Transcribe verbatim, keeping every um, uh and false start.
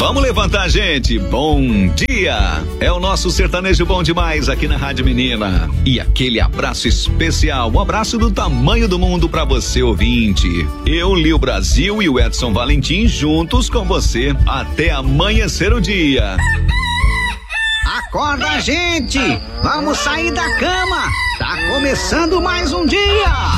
Vamos levantar, gente. Bom dia. É o nosso sertanejo bom demais aqui na Rádio Menina. E aquele abraço especial, um abraço do tamanho do mundo pra você, ouvinte. Eu, Lio Brasil e o Edson Valentim juntos com você até amanhecer o dia. Acorda, gente! Vamos sair da cama! Tá começando mais um dia!